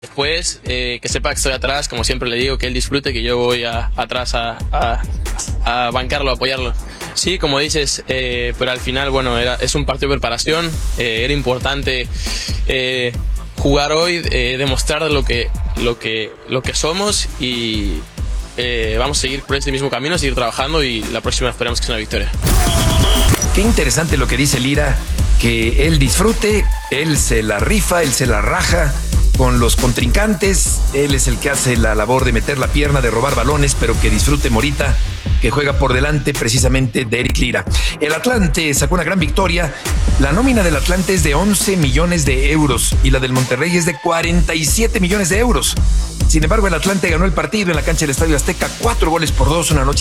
Después, que sepa que estoy atrás, como siempre le digo, que él disfrute, que yo voy atrás a bancarlo, a apoyarlo. Sí, como dices, pero al final, bueno, es un partido de preparación, era importante jugar hoy, demostrar lo que somos y vamos a seguir por este mismo camino, seguir trabajando y la próxima esperamos que sea una victoria. Qué interesante lo que dice Lira, que él disfrute, él se la rifa, él se la raja con los contrincantes, él es el que hace la labor de meter la pierna, de robar balones, pero que disfrute Morita, que juega por delante precisamente de Eric Lira. El Atlante sacó una gran victoria. La nómina del Atlante es de 11 millones de euros y la del Monterrey es de 47 millones de euros. Sin embargo, el Atlante ganó el partido en la cancha del Estadio Azteca 4-2, una noche